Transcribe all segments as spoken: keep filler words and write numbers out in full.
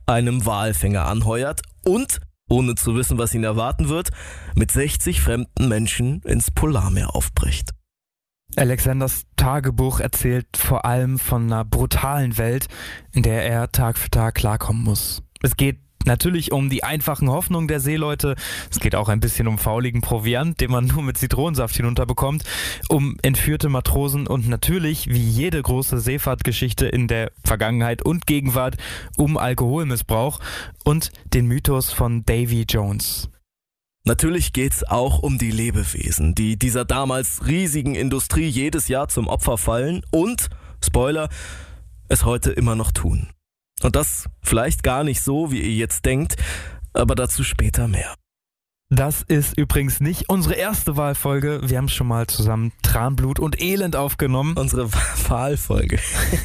einem Walfänger anheuert und, ohne zu wissen, was ihn erwarten wird, mit sechzig fremden Menschen ins Polarmeer aufbricht. Alexanders Tagebuch erzählt vor allem von einer brutalen Welt, in der er Tag für Tag klarkommen muss. Es geht natürlich um die einfachen Hoffnungen der Seeleute, es geht auch ein bisschen um fauligen Proviant, den man nur mit Zitronensaft hinunterbekommt, um entführte Matrosen und natürlich, wie jede große Seefahrtgeschichte in der Vergangenheit und Gegenwart, um Alkoholmissbrauch und den Mythos von Davy Jones. Natürlich geht's auch um die Lebewesen, die dieser damals riesigen Industrie jedes Jahr zum Opfer fallen und, Spoiler, es heute immer noch tun. Und das vielleicht gar nicht so, wie ihr jetzt denkt, aber dazu später mehr. Das ist übrigens nicht unsere erste Wahlfolge. Wir haben schon mal zusammen Tranblut und Elend aufgenommen. Unsere Wahlfolge.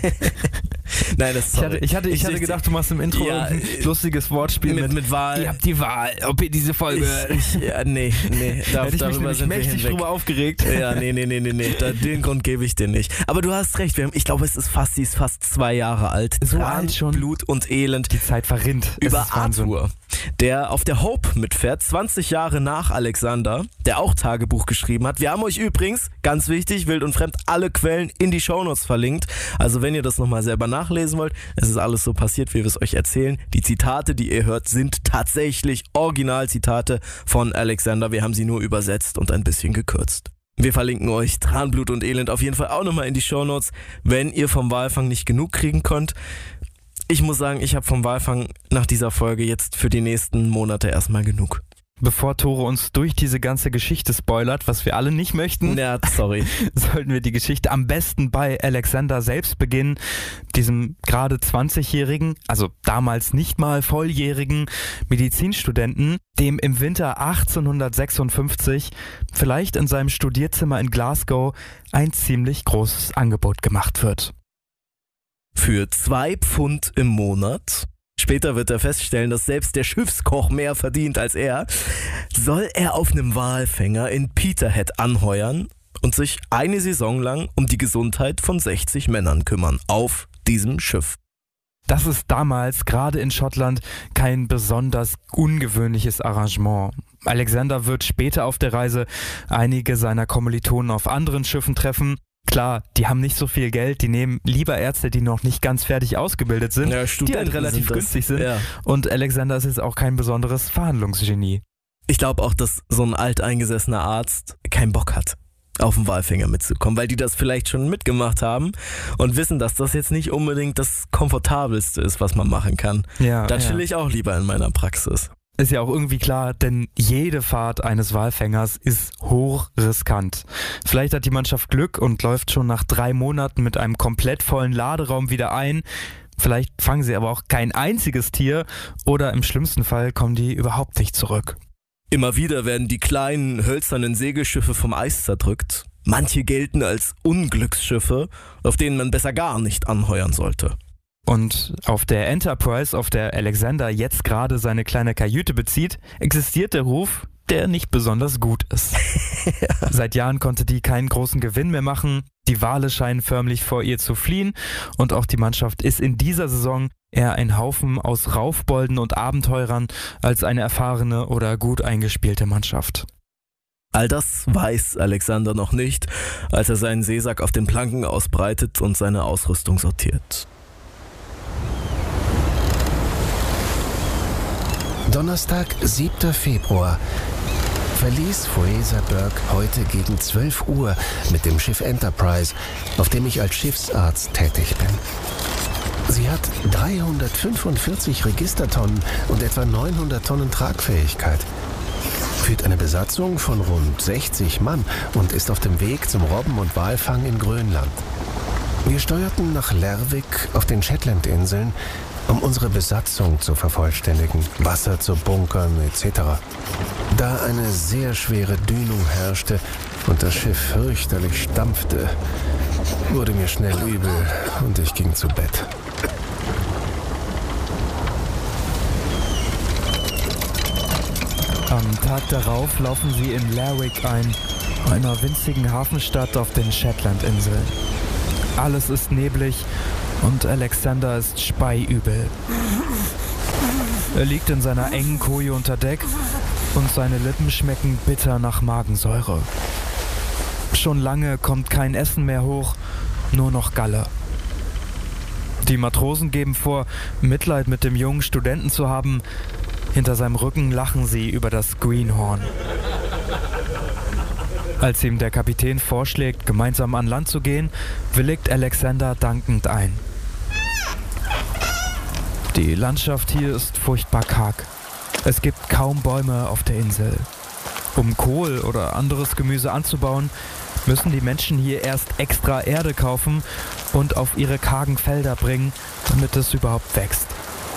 Nein, das ist ich hatte, ich hatte, ich, ich hatte gedacht, du machst im Intro ja, ein lustiges Wortspiel mit, mit, mit Wahl. Ihr habt die Wahl, ob ihr diese Folge... Ich, ich, ja, nee, nee. Da, Hätte ich mich nämlich mächtig drüber aufgeregt. Ja, nee, nee, nee, nee, nee. Da, den Grund gebe ich dir nicht. Aber du hast recht, wir haben, ich glaube, es ist fast, sie ist fast zwei Jahre alt. So alt schon. Blut und Elend. Die Zeit verrinnt. Über Arthur, der auf der Hope mitfährt, zwanzig Jahre nach Alexander, der auch Tagebuch geschrieben hat. Wir haben euch übrigens, ganz wichtig, wild und fremd, alle Quellen in die Shownotes verlinkt. Also wenn ihr das nochmal selber nachlesen wollt, es ist alles so passiert, wie wir es euch erzählen. Die Zitate, die ihr hört, sind tatsächlich Originalzitate von Alexander. Wir haben sie nur übersetzt und ein bisschen gekürzt. Wir verlinken euch Tranblut und Elend auf jeden Fall auch nochmal in die Shownotes, wenn ihr vom Walfang nicht genug kriegen könnt. Ich muss sagen, ich habe vom Walfang nach dieser Folge jetzt für die nächsten Monate erstmal genug. Bevor Tore uns durch diese ganze Geschichte spoilert, was wir alle nicht möchten, ja, sorry, sollten wir die Geschichte am besten bei Alexander selbst beginnen, diesem gerade zwanzigjährigen, also damals nicht mal volljährigen Medizinstudenten, dem im Winter achtzehnhundertsechsundfünfzig vielleicht in seinem Studierzimmer in Glasgow ein ziemlich großes Angebot gemacht wird. Für zwei Pfund im Monat, später wird er feststellen, dass selbst der Schiffskoch mehr verdient als er, soll er auf einem Walfänger in Peterhead anheuern und sich eine Saison lang um die Gesundheit von sechzig Männern kümmern auf diesem Schiff. Das ist damals gerade in Schottland kein besonders ungewöhnliches Arrangement. Alexander wird später auf der Reise einige seiner Kommilitonen auf anderen Schiffen treffen. Klar, die haben nicht so viel Geld, die nehmen lieber Ärzte, die noch nicht ganz fertig ausgebildet sind, ja, die halt relativ sind günstig sind. Ja. Und Alexander ist jetzt auch kein besonderes Verhandlungsgenie. Ich glaube auch, dass so ein alteingesessener Arzt keinen Bock hat, auf den Walfänger mitzukommen, weil die das vielleicht schon mitgemacht haben und wissen, dass das jetzt nicht unbedingt das Komfortabelste ist, was man machen kann. Ja, da chill ja. ich auch lieber in meiner Praxis. Ist ja auch irgendwie klar, denn jede Fahrt eines Walfängers ist hochriskant. Vielleicht hat die Mannschaft Glück und läuft schon nach drei Monaten mit einem komplett vollen Laderaum wieder ein. Vielleicht fangen sie aber auch kein einziges Tier oder im schlimmsten Fall kommen die überhaupt nicht zurück. Immer wieder werden die kleinen, hölzernen Segelschiffe vom Eis zerdrückt. Manche gelten als Unglücksschiffe, auf denen man besser gar nicht anheuern sollte. Und auf der Enterprise, auf der Alexander jetzt gerade seine kleine Kajüte bezieht, existiert der Ruf, der nicht besonders gut ist. Ja. Seit Jahren konnte die keinen großen Gewinn mehr machen, die Wale scheinen förmlich vor ihr zu fliehen und auch die Mannschaft ist in dieser Saison eher ein Haufen aus Raufbolden und Abenteurern als eine erfahrene oder gut eingespielte Mannschaft. All das weiß Alexander noch nicht, als er seinen Seesack auf den Planken ausbreitet und seine Ausrüstung sortiert. Donnerstag, siebter Februar. Verließ Fraserburgh heute gegen zwölf Uhr mit dem Schiff Enterprise, auf dem ich als Schiffsarzt tätig bin. Sie hat dreihundertfünfundvierzig Registertonnen und etwa neunhundert Tonnen Tragfähigkeit. Führt eine Besatzung von rund sechzig Mann und ist auf dem Weg zum Robben- und Walfang in Grönland. Wir steuerten nach Lerwick auf den Shetlandinseln, um unsere Besatzung zu vervollständigen, Wasser zu bunkern et cetera. Da eine sehr schwere Dünung herrschte und das Schiff fürchterlich stampfte, wurde mir schnell übel und ich ging zu Bett. Am Tag darauf laufen sie in Lerwick ein, einer winzigen Hafenstadt auf den Shetlandinseln. Alles ist neblig und Alexander ist speiübel. Er liegt in seiner engen Koje unter Deck und seine Lippen schmecken bitter nach Magensäure. Schon lange kommt kein Essen mehr hoch, nur noch Galle. Die Matrosen geben vor, Mitleid mit dem jungen Studenten zu haben. Hinter seinem Rücken lachen sie über das Greenhorn. Als ihm der Kapitän vorschlägt, gemeinsam an Land zu gehen, willigt Alexander dankend ein. Die Landschaft hier ist furchtbar karg. Es gibt kaum Bäume auf der Insel. Um Kohl oder anderes Gemüse anzubauen, müssen die Menschen hier erst extra Erde kaufen und auf ihre kargen Felder bringen, damit es überhaupt wächst.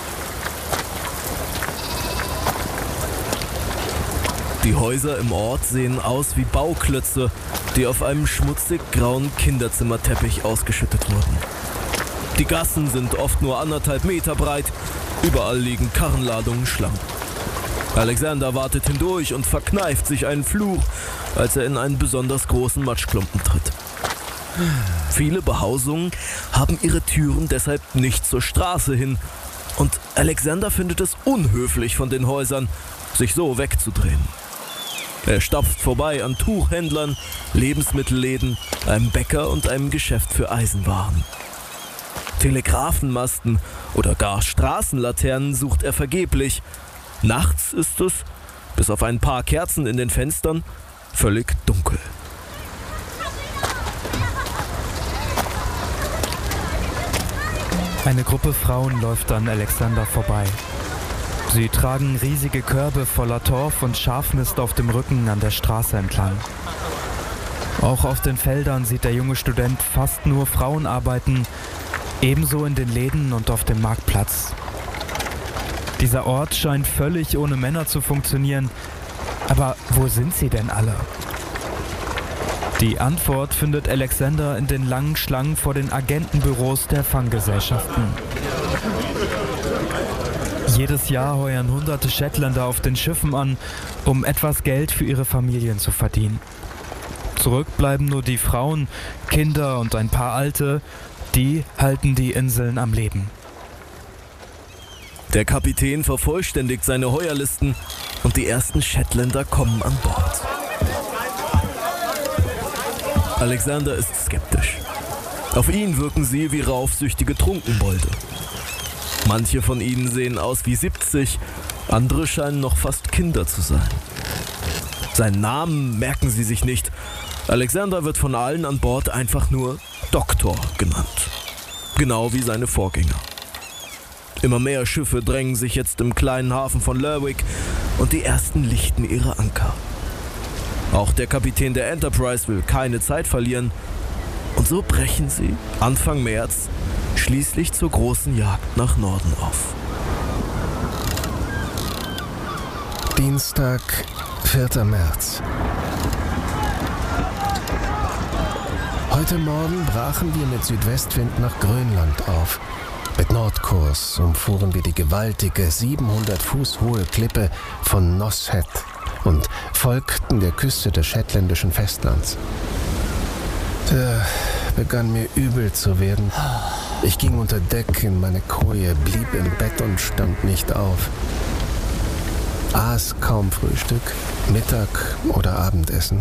Die Häuser im Ort sehen aus wie Bauklötze, die auf einem schmutzig grauen Kinderzimmerteppich ausgeschüttet wurden. Die Gassen sind oft nur anderthalb Meter breit, überall liegen Karrenladungen Schlamm. Alexander wartet hindurch und verkneift sich einen Fluch, als er in einen besonders großen Matschklumpen tritt. Viele Behausungen haben ihre Türen deshalb nicht zur Straße hin und Alexander findet es unhöflich von den Häusern, sich so wegzudrehen. Er stapft vorbei an Tuchhändlern, Lebensmittelläden, einem Bäcker und einem Geschäft für Eisenwaren. Telegrafenmasten oder gar Straßenlaternen sucht er vergeblich. Nachts ist es, bis auf ein paar Kerzen in den Fenstern, völlig dunkel. Eine Gruppe Frauen läuft an Alexander vorbei. Sie tragen riesige Körbe voller Torf und Schafmist auf dem Rücken an der Straße entlang. Auch auf den Feldern sieht der junge Student fast nur Frauen arbeiten, ebenso in den Läden und auf dem Marktplatz. Dieser Ort scheint völlig ohne Männer zu funktionieren, aber wo sind sie denn alle? Die Antwort findet Alexander in den langen Schlangen vor den Agentenbüros der Fanggesellschaften. Jedes Jahr heuern hunderte Shetländer auf den Schiffen an, um etwas Geld für ihre Familien zu verdienen. Zurück bleiben nur die Frauen, Kinder und ein paar Alte, die halten die Inseln am Leben. Der Kapitän vervollständigt seine Heuerlisten und die ersten Shetländer kommen an Bord. Alexander ist skeptisch. Auf ihn wirken sie wie raufsüchtige Trunkenbolde. Manche von ihnen sehen aus wie siebzig, andere scheinen noch fast Kinder zu sein. Seinen Namen merken sie sich nicht. Alexander wird von allen an Bord einfach nur Doktor genannt. Genau wie seine Vorgänger. Immer mehr Schiffe drängen sich jetzt im kleinen Hafen von Lerwick und die ersten lichten ihre Anker. Auch der Kapitän der Enterprise will keine Zeit verlieren. Und so brechen sie Anfang März schließlich zur großen Jagd nach Norden auf. Dienstag, vierter März. Heute Morgen brachen wir mit Südwestwind nach Grönland auf. Mit Nordkurs umfuhren wir die gewaltige siebenhundert Fuß hohe Klippe von Noss Head und folgten der Küste des shetländischen Festlands. Da begann mir übel zu werden. Ich ging unter Deck in meine Koje, blieb im Bett und stand nicht auf. Aß kaum Frühstück, Mittag oder Abendessen.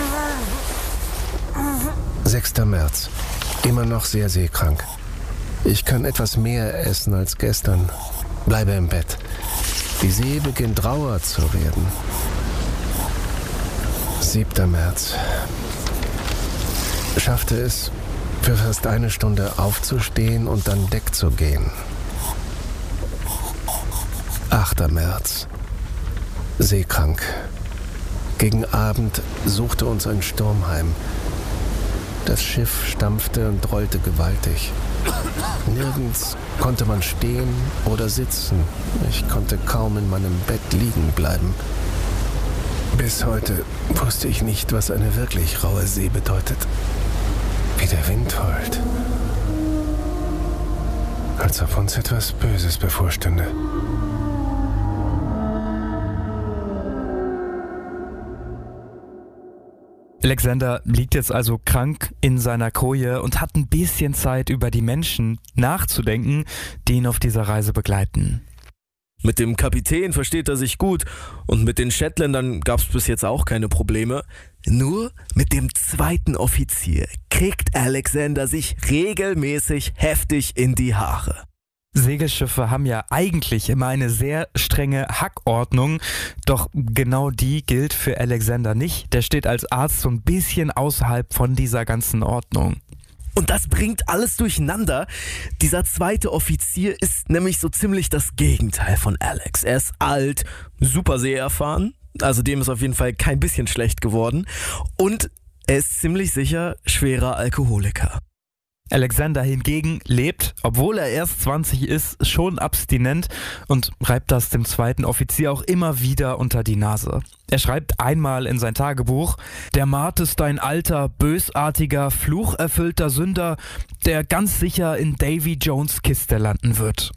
sechster März. Immer noch sehr seekrank. Ich kann etwas mehr essen als gestern. Bleibe im Bett. Die See beginnt rauer zu werden. siebter März. Schaffte es, für fast eine Stunde aufzustehen und an Deck zu gehen. achter März. Seekrank. Gegen Abend suchte uns ein Sturm heim. Das Schiff stampfte und rollte gewaltig. Nirgends konnte man stehen oder sitzen. Ich konnte kaum in meinem Bett liegen bleiben. Bis heute wusste ich nicht, was eine wirklich raue See bedeutet. Wie der Wind heult. Als ob uns etwas Böses bevorstünde. Alexander liegt jetzt also krank in seiner Koje und hat ein bisschen Zeit, über die Menschen nachzudenken, die ihn auf dieser Reise begleiten. Mit dem Kapitän versteht er sich gut und mit den Shetländern gab es bis jetzt auch keine Probleme. Nur mit dem zweiten Offizier kriegt Alexander sich regelmäßig heftig in die Haare. Segelschiffe haben ja eigentlich immer eine sehr strenge Hackordnung, doch genau die gilt für Alexander nicht. Der steht als Arzt so ein bisschen außerhalb von dieser ganzen Ordnung. Und das bringt alles durcheinander. Dieser zweite Offizier ist nämlich so ziemlich das Gegenteil von Alex. Er ist alt, super seeerfahren, also dem ist auf jeden Fall kein bisschen schlecht geworden. Und er ist ziemlich sicher schwerer Alkoholiker. Alexander hingegen lebt, obwohl er erst zwanzig ist, schon abstinent und reibt das dem zweiten Offizier auch immer wieder unter die Nase. Er schreibt einmal in sein Tagebuch: Der Mart ist ein alter, bösartiger, flucherfüllter Sünder, der ganz sicher in Davy Jones' Kiste landen wird.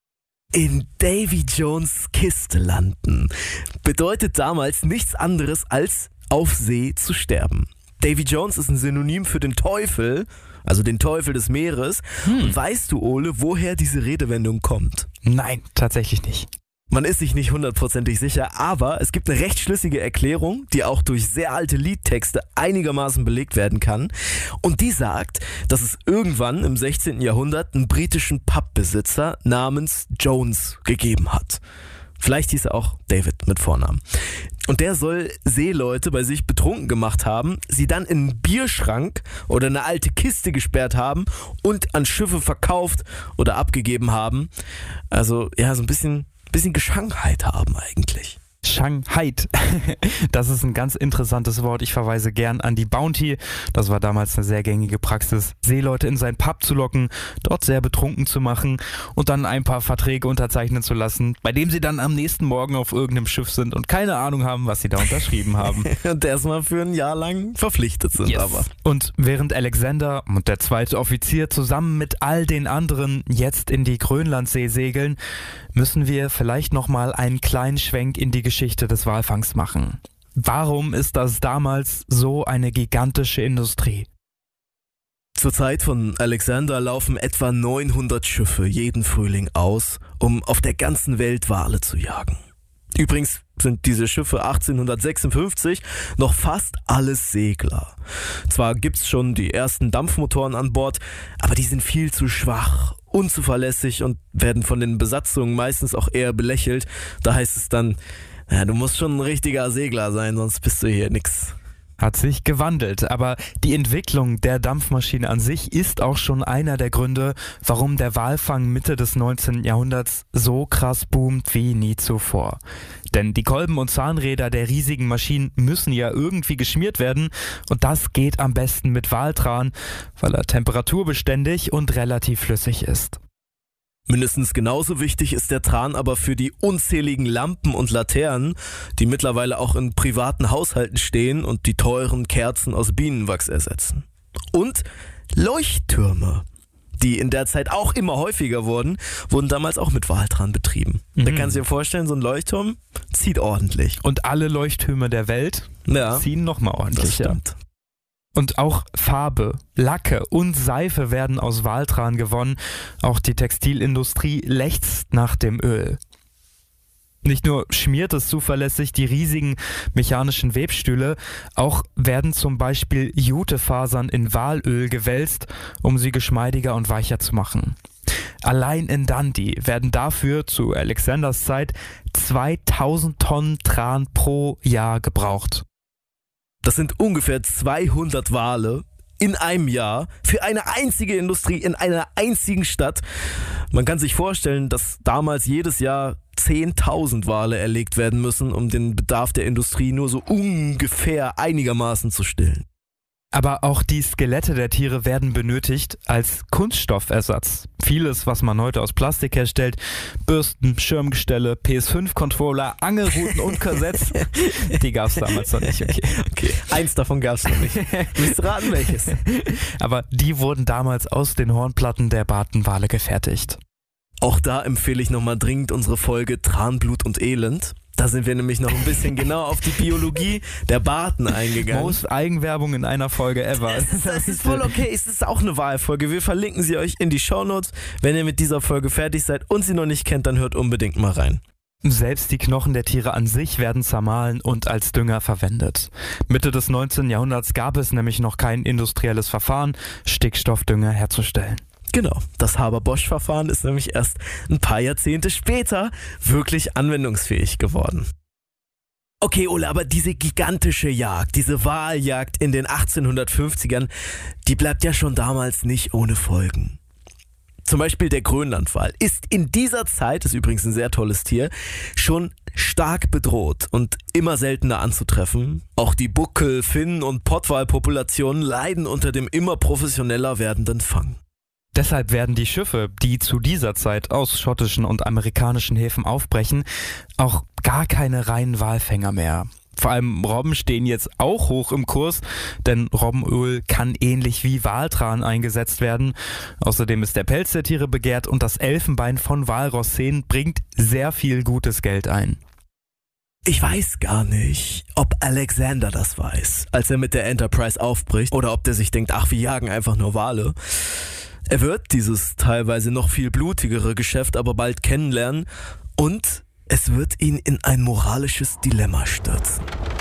In Davy Jones' Kiste landen bedeutet damals nichts anderes als auf See zu sterben. Davy Jones ist ein Synonym für den Teufel, also den Teufel des Meeres. Hm. Und weißt du, Ole, woher diese Redewendung kommt? Nein, tatsächlich nicht. Man ist sich nicht hundertprozentig sicher, aber es gibt eine recht schlüssige Erklärung, die auch durch sehr alte Liedtexte einigermaßen belegt werden kann. Und die sagt, dass es irgendwann im sechzehnten Jahrhundert einen britischen Pubbesitzer namens Jones gegeben hat. Vielleicht hieß er auch David mit Vornamen. Und der soll Seeleute bei sich betrunken gemacht haben, sie dann in einen Bierschrank oder eine alte Kiste gesperrt haben und an Schiffe verkauft oder abgegeben haben. Also ja, so ein bisschen, bisschen Geschanktheit haben eigentlich. Shanghai. Das ist ein ganz interessantes Wort. Ich verweise gern an die Bounty. Das war damals eine sehr gängige Praxis, Seeleute in seinen Pub zu locken, dort sehr betrunken zu machen und dann ein paar Verträge unterzeichnen zu lassen, bei dem sie dann am nächsten Morgen auf irgendeinem Schiff sind und keine Ahnung haben, was sie da unterschrieben haben. Und erstmal für ein Jahr lang verpflichtet sind. Yes. Aber. Und während Alexander und der zweite Offizier zusammen mit all den anderen jetzt in die Grönlandsee segeln, müssen wir vielleicht nochmal einen kleinen Schwenk in die Geschichte des Walfangs machen. Warum ist das damals so eine gigantische Industrie? Zur Zeit von Alexander laufen etwa neunhundert Schiffe jeden Frühling aus, um auf der ganzen Welt Wale zu jagen. Übrigens sind diese Schiffe achtzehnhundertsechsundfünfzig noch fast alles Segler. Zwar gibt's schon die ersten Dampfmotoren an Bord, aber die sind viel zu schwach, unzuverlässig und werden von den Besatzungen meistens auch eher belächelt. Da heißt es dann, ja, du musst schon ein richtiger Segler sein, sonst bist du hier nix. Hat sich gewandelt, aber die Entwicklung der Dampfmaschine an sich ist auch schon einer der Gründe, warum der Walfang Mitte des neunzehnten Jahrhunderts so krass boomt wie nie zuvor. Denn die Kolben und Zahnräder der riesigen Maschinen müssen ja irgendwie geschmiert werden und das geht am besten mit Waltran, weil er temperaturbeständig und relativ flüssig ist. Mindestens genauso wichtig ist der Tran aber für die unzähligen Lampen und Laternen, die mittlerweile auch in privaten Haushalten stehen und die teuren Kerzen aus Bienenwachs ersetzen. Und Leuchttürme, die in der Zeit auch immer häufiger wurden, wurden damals auch mit Waltran betrieben. Mhm. Da kannst du dir vorstellen, so ein Leuchtturm zieht ordentlich. Und alle Leuchttürme der Welt ja, ziehen nochmal ordentlich. Das stimmt. Ja. Und auch Farbe, Lacke und Seife werden aus Waltran gewonnen. Auch die Textilindustrie lechzt nach dem Öl. Nicht nur schmiert es zuverlässig die riesigen mechanischen Webstühle, auch werden zum Beispiel Jutefasern in Walöl gewälzt, um sie geschmeidiger und weicher zu machen. Allein in Dundee werden dafür zu Alexanders Zeit zweitausend Tonnen Tran pro Jahr gebraucht. Das sind ungefähr zweihundert Wale in einem Jahr für eine einzige Industrie in einer einzigen Stadt. Man kann sich vorstellen, dass damals jedes Jahr zehntausend Wale erlegt werden müssen, um den Bedarf der Industrie nur so ungefähr einigermaßen zu stillen. Aber auch die Skelette der Tiere werden benötigt als Kunststoffersatz. Vieles, was man heute aus Plastik herstellt, Bürsten, Schirmgestelle, P S fünf Controller, Angelruten und Korsetts, die gab es damals noch nicht. Okay. okay, eins davon gab es noch nicht. Willst du raten, welches? Aber die wurden damals aus den Hornplatten der Bartenwale gefertigt. Auch da empfehle ich nochmal dringend unsere Folge Tran, Blut und Elend. Da sind wir nämlich noch ein bisschen genau auf die Biologie der Barten eingegangen. Most Eigenwerbung in einer Folge ever. Das ist, das ist voll okay. Es ist auch eine Wahlfolge. Wir verlinken sie euch in die Shownotes. Wenn ihr mit dieser Folge fertig seid und sie noch nicht kennt, dann hört unbedingt mal rein. Selbst die Knochen der Tiere an sich werden zermahlen und als Dünger verwendet. Mitte des neunzehnten Jahrhunderts gab es nämlich noch kein industrielles Verfahren, Stickstoffdünger herzustellen. Genau, das Haber-Bosch-Verfahren ist nämlich erst ein paar Jahrzehnte später wirklich anwendungsfähig geworden. Okay, Ole, aber diese gigantische Jagd, diese Waljagd in den achtzehnhundertfünfzigern, die bleibt ja schon damals nicht ohne Folgen. Zum Beispiel der Grönlandwal ist in dieser Zeit, ist übrigens ein sehr tolles Tier, schon stark bedroht und immer seltener anzutreffen. Auch die Buckel-, Finn- und Pottwalpopulationen leiden unter dem immer professioneller werdenden Fang. Deshalb werden die Schiffe, die zu dieser Zeit aus schottischen und amerikanischen Häfen aufbrechen, auch gar keine reinen Walfänger mehr. Vor allem Robben stehen jetzt auch hoch im Kurs, denn Robbenöl kann ähnlich wie Waltran eingesetzt werden. Außerdem ist der Pelz der Tiere begehrt und das Elfenbein von Walrossen bringt sehr viel gutes Geld ein. Ich weiß gar nicht, ob Alexander das weiß, als er mit der Enterprise aufbricht, oder ob der sich denkt, ach, wir jagen einfach nur Wale. Er wird dieses teilweise noch viel blutigere Geschäft aber bald kennenlernen und es wird ihn in ein moralisches Dilemma stürzen.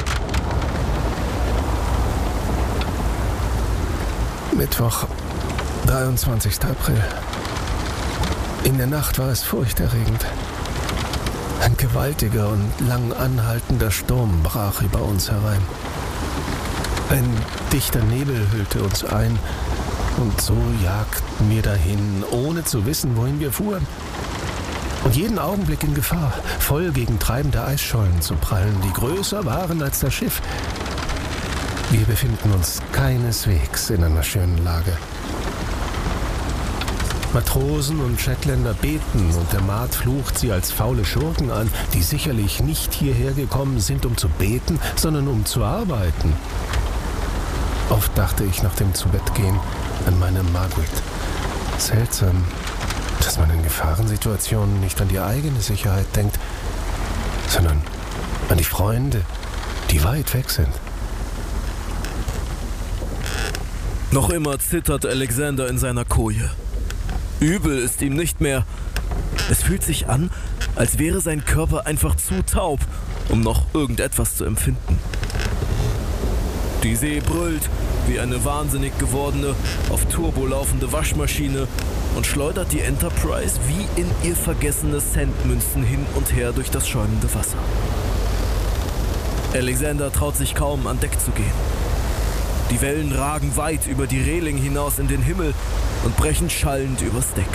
Mittwoch, dreiundzwanzigster April. In der Nacht war es furchterregend. Ein gewaltiger und lang anhaltender Sturm brach über uns herein. Ein dichter Nebel hüllte uns ein und so jagten wir dahin, ohne zu wissen, wohin wir fuhren. Und jeden Augenblick in Gefahr, voll gegen treibende Eisschollen zu prallen, die größer waren als das Schiff. Wir befinden uns keineswegs in einer schönen Lage. Matrosen und Shetländer beten und der Maat flucht sie als faule Schurken an, die sicherlich nicht hierher gekommen sind, um zu beten, sondern um zu arbeiten. Oft dachte ich nach dem Zubettgehen an meine Margaret. Seltsam, dass man in Gefahrensituationen nicht an die eigene Sicherheit denkt, sondern an die Freunde, die weit weg sind. Noch immer zittert Alexander in seiner Koje. Übel ist ihm nicht mehr. Es fühlt sich an, als wäre sein Körper einfach zu taub, um noch irgendetwas zu empfinden. Die See brüllt wie eine wahnsinnig gewordene, auf Turbo laufende Waschmaschine und schleudert die Enterprise wie in ihr vergessene Centmünzen hin und her durch das schäumende Wasser. Alexander traut sich kaum, an Deck zu gehen. Die Wellen ragen weit über die Reling hinaus in den Himmel und brechen schallend übers Deck.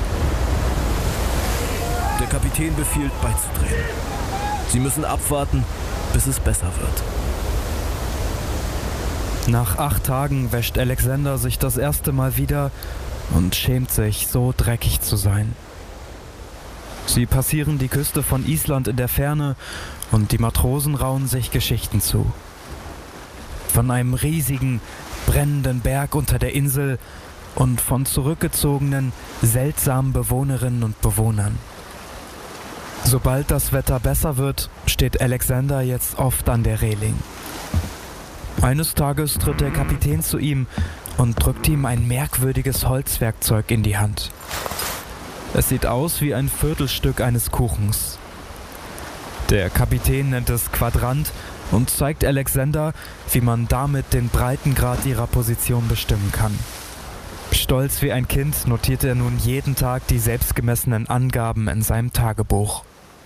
Der Kapitän befiehlt, beizudrehen. Sie müssen abwarten, bis es besser wird. Nach acht Tagen wäscht Alexander sich das erste Mal wieder und schämt sich, so dreckig zu sein. Sie passieren die Küste von Island in der Ferne und die Matrosen rauen sich Geschichten zu. Von einem riesigen, brennenden Berg unter der Insel und von zurückgezogenen, seltsamen Bewohnerinnen und Bewohnern. Sobald das Wetter besser wird, steht Alexander jetzt oft an der Reling. Eines Tages tritt der Kapitän zu ihm und drückt ihm ein merkwürdiges Holzwerkzeug in die Hand. Es sieht aus wie ein Viertelstück eines Kuchens. Der Kapitän nennt es Quadrant und zeigt Alexander, wie man damit den Breitengrad ihrer Position bestimmen kann. Stolz wie ein Kind notiert er nun jeden Tag die selbstgemessenen Angaben in seinem Tagebuch.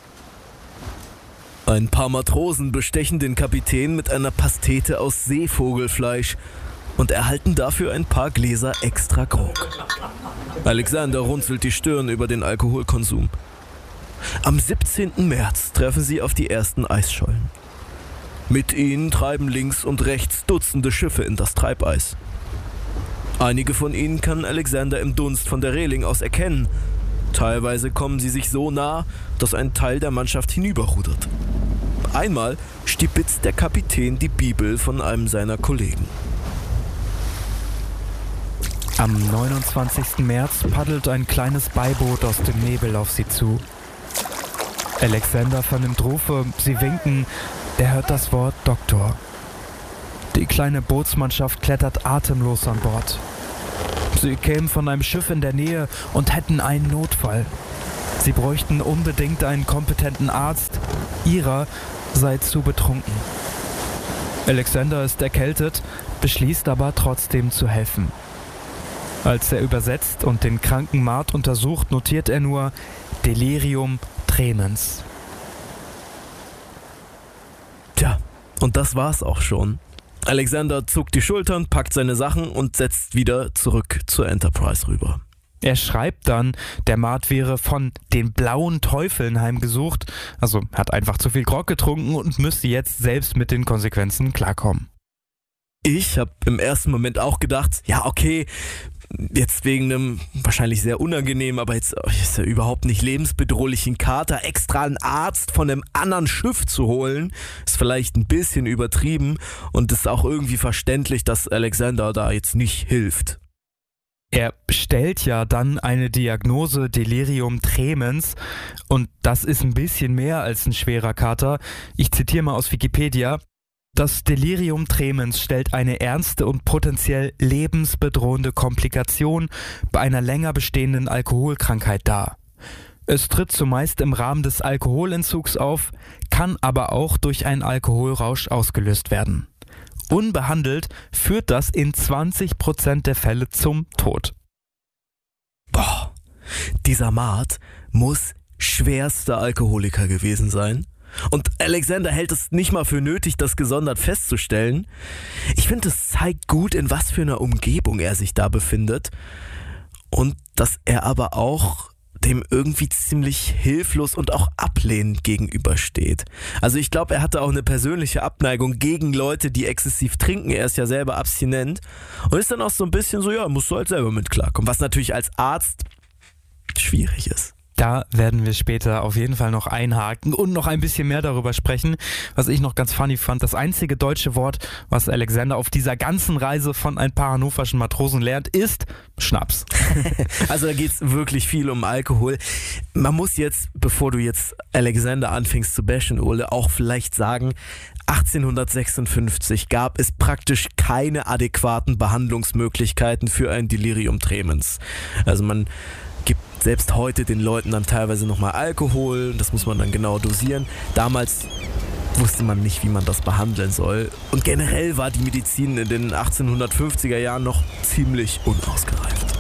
Ein paar Matrosen bestechen den Kapitän mit einer Pastete aus Seevogelfleisch und erhalten dafür ein paar Gläser extra Grog. Alexander runzelt die Stirn über den Alkoholkonsum. Am siebzehnten März treffen sie auf die ersten Eisschollen. Mit ihnen treiben links und rechts Dutzende Schiffe in das Treibeis. Einige von ihnen kann Alexander im Dunst von der Reling aus erkennen. Teilweise kommen sie sich so nah, dass ein Teil der Mannschaft hinüberrudert. Einmal stibitzt der Kapitän die Bibel von einem seiner Kollegen. Am neunundzwanzigsten März paddelt ein kleines Beiboot aus dem Nebel auf sie zu. Alexander vernimmt Rufe, sie winken, er hört das Wort Doktor. Die kleine Bootsmannschaft klettert atemlos an Bord. Sie kämen von einem Schiff in der Nähe und hätten einen Notfall. Sie bräuchten unbedingt einen kompetenten Arzt. Ihrer sei zu betrunken. Alexander ist erkältet, beschließt aber trotzdem zu helfen. Als er übersetzt und den kranken Mart untersucht, notiert er nur Delirium tremens. Tja, und das war's auch schon. Alexander zuckt die Schultern, packt seine Sachen und setzt wieder zurück zur Enterprise rüber. Er schreibt dann, der Mart wäre von den blauen Teufeln heimgesucht, also hat einfach zu viel Grog getrunken und müsste jetzt selbst mit den Konsequenzen klarkommen. Ich habe im ersten Moment auch gedacht, ja okay, jetzt wegen einem wahrscheinlich sehr unangenehm, aber jetzt ist ja überhaupt nicht lebensbedrohlichen Kater extra einen Arzt von einem anderen Schiff zu holen, ist vielleicht ein bisschen übertrieben und ist auch irgendwie verständlich, dass Alexander da jetzt nicht hilft. Er stellt ja dann eine Diagnose Delirium tremens und das ist ein bisschen mehr als ein schwerer Kater. Ich zitiere mal aus Wikipedia. Das Delirium tremens stellt eine ernste und potenziell lebensbedrohende Komplikation bei einer länger bestehenden Alkoholkrankheit dar. Es tritt zumeist im Rahmen des Alkoholentzugs auf, kann aber auch durch einen Alkoholrausch ausgelöst werden. Unbehandelt führt das in zwanzig Prozent der Fälle zum Tod. Boah, dieser Mart muss schwerster Alkoholiker gewesen sein. Und Alexander hält es nicht mal für nötig, das gesondert festzustellen. Ich finde, es zeigt gut, in was für einer Umgebung er sich da befindet. Und dass er aber auch dem irgendwie ziemlich hilflos und auch ablehnend gegenübersteht. Also ich glaube, er hatte auch eine persönliche Abneigung gegen Leute, die exzessiv trinken. Er ist ja selber abstinent und ist dann auch so ein bisschen so, ja, musst du halt selber mit klarkommen. Was natürlich als Arzt schwierig ist. Da werden wir später auf jeden Fall noch einhaken und noch ein bisschen mehr darüber sprechen. Was ich noch ganz funny fand, das einzige deutsche Wort, was Alexander auf dieser ganzen Reise von ein paar hannoverschen Matrosen lernt, ist Schnaps. Also da geht es wirklich viel um Alkohol. Man muss jetzt, bevor du jetzt Alexander anfängst zu bashen, Ole, auch vielleicht sagen, achtzehnhundertsechsundfünfzig gab es praktisch keine adäquaten Behandlungsmöglichkeiten für ein Delirium tremens. Also man gibt selbst heute den Leuten dann teilweise nochmal Alkohol, das muss man dann genau dosieren. Damals wusste man nicht, wie man das behandeln soll. Und generell war die Medizin in den achtzehnhundertfünfziger Jahren noch ziemlich unausgereift.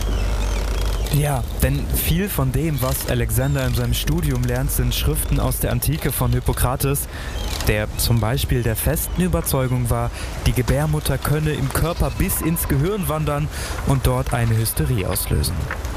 Ja, denn viel von dem, was Alexander in seinem Studium lernt, sind Schriften aus der Antike von Hippokrates, der zum Beispiel der festen Überzeugung war, die Gebärmutter könne im Körper bis ins Gehirn wandern und dort eine Hysterie auslösen.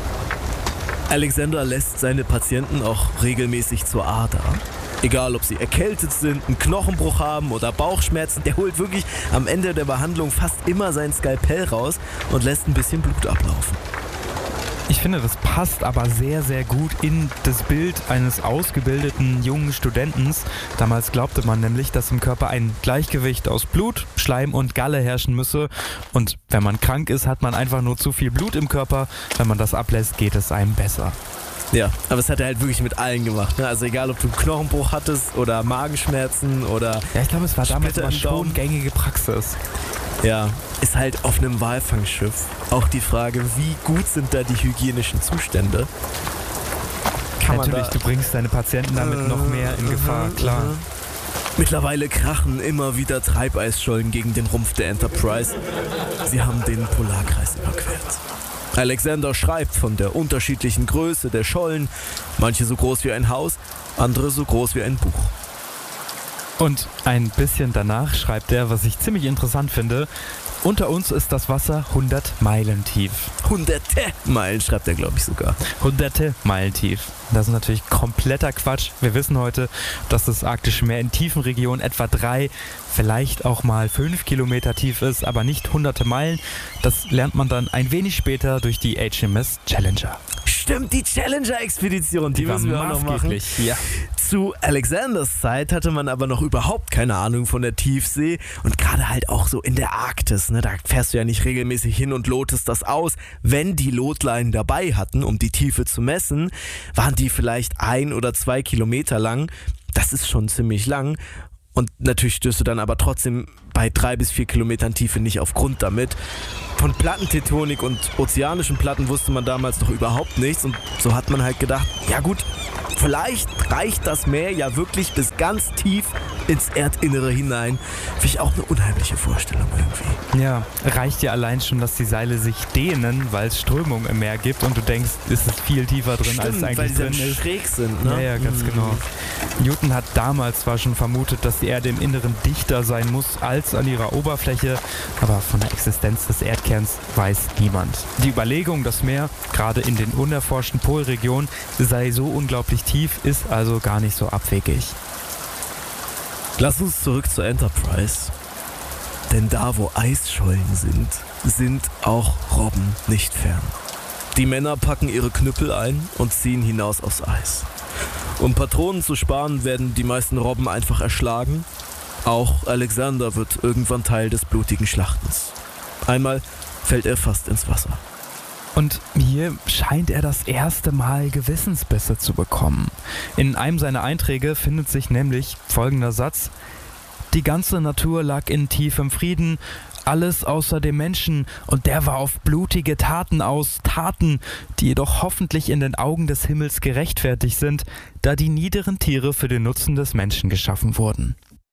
Alexander lässt seine Patienten auch regelmäßig zur Ader. Egal, ob sie erkältet sind, einen Knochenbruch haben oder Bauchschmerzen, der holt wirklich am Ende der Behandlung fast immer sein Skalpell raus und lässt ein bisschen Blut ablaufen. Ich finde, das passt aber sehr, sehr gut in das Bild eines ausgebildeten jungen Studentens. Damals glaubte man nämlich, dass im Körper ein Gleichgewicht aus Blut, Schleim und Galle herrschen müsse. Und wenn man krank ist, hat man einfach nur zu viel Blut im Körper. Wenn man das ablässt, geht es einem besser. Ja, aber es hat er halt wirklich mit allen gemacht. Ne? Also egal, ob du einen Knochenbruch hattest oder Magenschmerzen oder... Ja, ich glaube, es war damals aber schon Daumen. gängige Praxis. Ja, ist halt auf einem Walfangschiff auch die Frage, wie gut sind da die hygienischen Zustände? Kann Natürlich, man da, du bringst deine Patienten damit äh, noch mehr in Gefahr, uh, klar. Uh. Mittlerweile krachen immer wieder Treibeisschollen gegen den Rumpf der Enterprise. Sie haben den Polarkreis überquert. Alexander schreibt von der unterschiedlichen Größe der Schollen, manche so groß wie ein Haus, andere so groß wie ein Buch. Und ein bisschen danach schreibt er, was ich ziemlich interessant finde, unter uns ist das Wasser hundert Meilen tief. Hunderte Meilen schreibt er, glaube ich, sogar. Hunderte Meilen tief. Das ist natürlich kompletter Quatsch. Wir wissen heute, dass das Arktische Meer in tiefen Regionen etwa drei, vielleicht auch mal fünf Kilometer tief ist, aber nicht hunderte Meilen. Das lernt man dann ein wenig später durch die H M S Challenger. Stimmt, die Challenger-Expedition, die, die müssen wir auch noch machen. Ja. Zu Alexanders Zeit hatte man aber noch überhaupt keine Ahnung von der Tiefsee und gerade halt auch so in der Arktis, ne, da fährst du ja nicht regelmäßig hin und lotest das aus. Wenn die Lotleinen dabei hatten, um die Tiefe zu messen, waren die vielleicht ein oder zwei Kilometer lang. Das ist schon ziemlich lang. Und natürlich stößt du dann aber trotzdem bei drei bis vier Kilometern Tiefe nicht auf Grund damit. Von Plattentektonik und ozeanischen Platten wusste man damals noch überhaupt nichts und so hat man halt gedacht, ja gut, vielleicht reicht das Meer ja wirklich bis ganz tief ins Erdinnere hinein. Finde ich auch eine unheimliche Vorstellung irgendwie. Ja, reicht ja allein schon, dass die Seile sich dehnen, weil es Strömung im Meer gibt und du denkst, ist es viel tiefer drin, Stimmt, als es eigentlich weil die drin dann ist. schräg sind, ne? Ja, ja, ganz Mhm. genau. Newton hat damals zwar schon vermutet, dass die Erde im Inneren dichter sein muss als an ihrer Oberfläche, aber von der Existenz des Erdkerns weiß niemand. Die Überlegung, das Meer, gerade in den unerforschten Polregionen, sei so unglaublich tief, ist also gar nicht so abwegig. Lass uns zurück zur Enterprise. Denn da, wo Eisschollen sind, sind auch Robben nicht fern. Die Männer packen ihre Knüppel ein und ziehen hinaus aufs Eis. Um Patronen zu sparen, werden die meisten Robben einfach erschlagen. Auch Alexander wird irgendwann Teil des blutigen Schlachtens. Einmal fällt er fast ins Wasser. Und hier scheint er das erste Mal Gewissensbisse zu bekommen. In einem seiner Einträge findet sich nämlich folgender Satz: Die ganze Natur lag in tiefem Frieden, alles außer dem Menschen, und der war auf blutige Taten aus, Taten, die jedoch hoffentlich in den Augen des Himmels gerechtfertigt sind, da die niederen Tiere für den Nutzen des Menschen geschaffen wurden.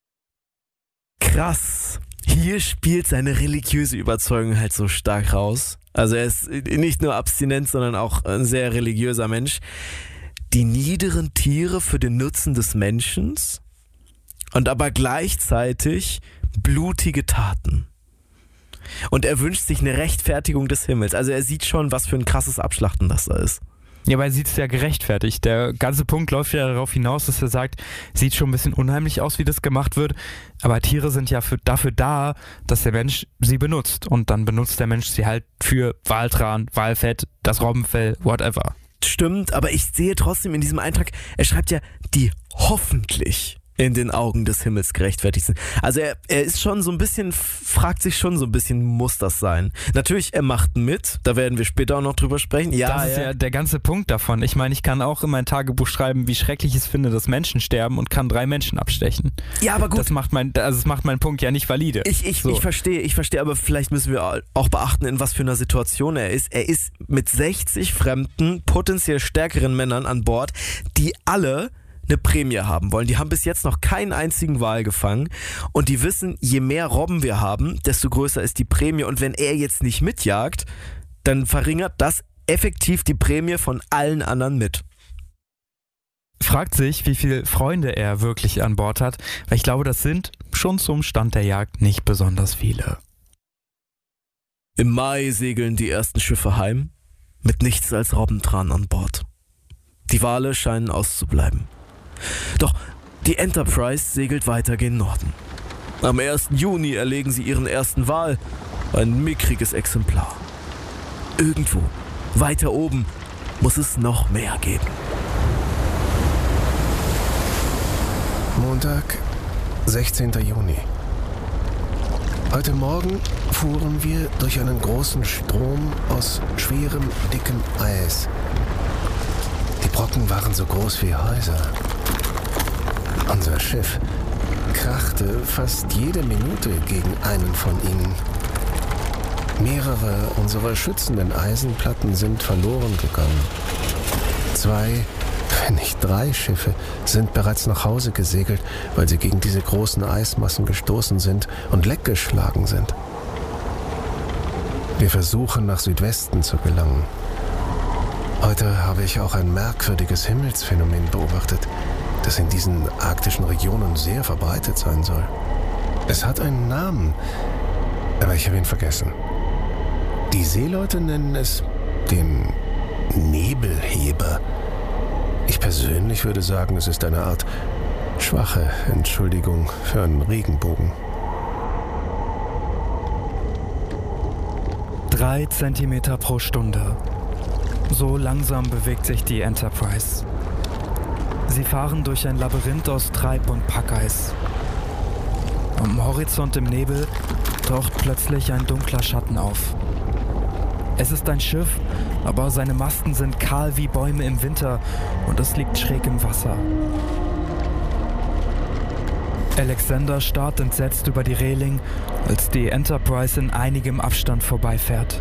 Krass. Hier spielt seine religiöse Überzeugung halt so stark raus. Also er ist nicht nur abstinent, sondern auch ein sehr religiöser Mensch. Die niederen Tiere für den Nutzen des Menschen und aber gleichzeitig blutige Taten. Und er wünscht sich eine Rechtfertigung des Himmels. Also er sieht schon, was für ein krasses Abschlachten das da ist. Ja, aber er sieht es ja gerechtfertigt. Der ganze Punkt läuft ja darauf hinaus, dass er sagt, sieht schon ein bisschen unheimlich aus, wie das gemacht wird, aber Tiere sind ja für, dafür da, dass der Mensch sie benutzt. Und dann benutzt der Mensch sie halt für Waltran, Walfett, das Robbenfell, whatever. Stimmt, aber ich sehe trotzdem in diesem Eintrag, er schreibt ja, die hoffentlich in den Augen des Himmels gerechtfertigt sind. Also er, er ist schon so ein bisschen, fragt sich schon so ein bisschen, muss das sein? Natürlich, er macht mit, da werden wir später auch noch drüber sprechen. Ja, das ist ja. ja der ganze Punkt davon. Ich meine, ich kann auch in mein Tagebuch schreiben, wie schrecklich ich es finde, dass Menschen sterben, und kann drei Menschen abstechen. Ja, aber gut. Das macht mein, also das macht meinen Punkt ja nicht valide. Ich, ich, So. ich verstehe, ich verstehe, aber vielleicht müssen wir auch beachten, in was für einer Situation er ist. Er ist mit sechzig fremden, potenziell stärkeren Männern an Bord, die alle eine Prämie haben wollen. Die haben bis jetzt noch keinen einzigen Wal gefangen und die wissen, je mehr Robben wir haben, desto größer ist die Prämie, und wenn er jetzt nicht mitjagt, dann verringert das effektiv die Prämie von allen anderen mit. Fragt sich, wie viele Freunde er wirklich an Bord hat, weil ich glaube, das sind schon zum Stand der Jagd nicht besonders viele. Im Mai segeln die ersten Schiffe heim, mit nichts als Robbentran an Bord. Die Wale scheinen auszubleiben. Doch die Enterprise segelt weiter gen Norden. Am ersten Juni erlegen sie ihren ersten Wal, ein mickriges Exemplar. Irgendwo, weiter oben, muss es noch mehr geben. Montag, sechzehnten Juni. Heute Morgen fuhren wir durch einen großen Strom aus schwerem, dickem Eis. Die Brocken waren so groß wie Häuser. Unser Schiff krachte fast jede Minute gegen einen von ihnen. Mehrere unserer schützenden Eisenplatten sind verloren gegangen. Zwei, wenn nicht drei Schiffe sind bereits nach Hause gesegelt, weil sie gegen diese großen Eismassen gestoßen sind und leckgeschlagen sind. Wir versuchen, nach Südwesten zu gelangen. Heute habe ich auch ein merkwürdiges Himmelsphänomen beobachtet, das in diesen arktischen Regionen sehr verbreitet sein soll. Es hat einen Namen, aber ich habe ihn vergessen. Die Seeleute nennen es den Nebelheber. Ich persönlich würde sagen, es ist eine Art schwache Entschuldigung für einen Regenbogen. Drei Zentimeter pro Stunde. So langsam bewegt sich die Enterprise. Sie fahren durch ein Labyrinth aus Treib- und Packeis. Am Horizont im Nebel taucht plötzlich ein dunkler Schatten auf. Es ist ein Schiff, aber seine Masten sind kahl wie Bäume im Winter und es liegt schräg im Wasser. Alexander starrt entsetzt über die Reling, als die Enterprise in einigem Abstand vorbeifährt.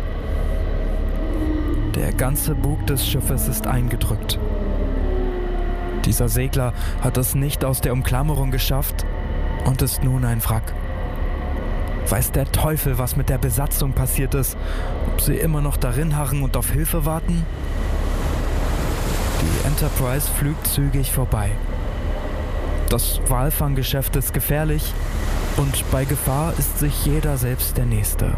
Der ganze Bug des Schiffes ist eingedrückt. Dieser Segler hat es nicht aus der Umklammerung geschafft und ist nun ein Wrack. Weiß der Teufel, was mit der Besatzung passiert ist, ob sie immer noch darin harren und auf Hilfe warten? Die Enterprise flügt zügig vorbei. Das Walfanggeschäft ist gefährlich und bei Gefahr ist sich jeder selbst der Nächste.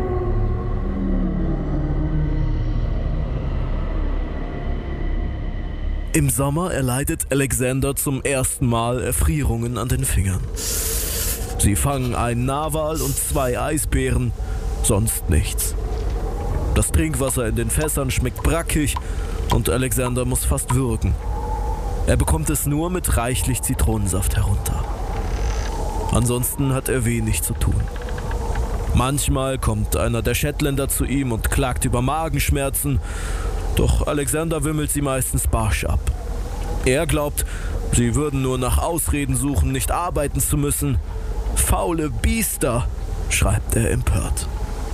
Im Sommer erleidet Alexander zum ersten Mal Erfrierungen an den Fingern. Sie fangen einen Narwal und zwei Eisbären, sonst nichts. Das Trinkwasser in den Fässern schmeckt brackig und Alexander muss fast würgen. Er bekommt es nur mit reichlich Zitronensaft herunter. Ansonsten hat er wenig zu tun. Manchmal kommt einer der Shetländer zu ihm und klagt über Magenschmerzen, doch Alexander wimmelt sie meistens barsch ab. Er glaubt, sie würden nur nach Ausreden suchen, nicht arbeiten zu müssen. Faule Biester, schreibt er empört.